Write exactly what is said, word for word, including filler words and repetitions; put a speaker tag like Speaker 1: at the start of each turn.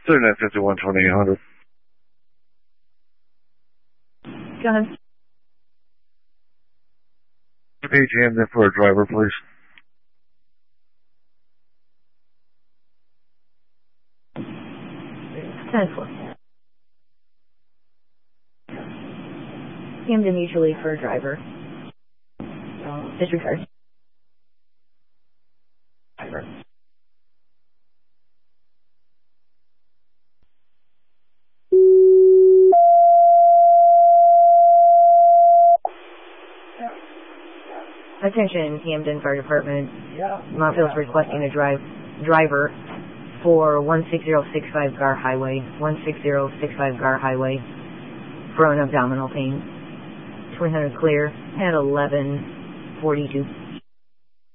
Speaker 1: thirty-nine fifty-one, twenty-eight hundred.
Speaker 2: Go ahead.
Speaker 1: Page Hamden for a driver, please.
Speaker 2: ten four. Hamden mutually for a driver. Disregard. Driver. Attention, Hamden Fire Department.
Speaker 3: Yeah.
Speaker 2: Montfield's requesting a drive driver for one six zero six five Gar Highway, one six zero six five Gar Highway, for an abdominal pain. twenty hundred clear at eleven forty-two.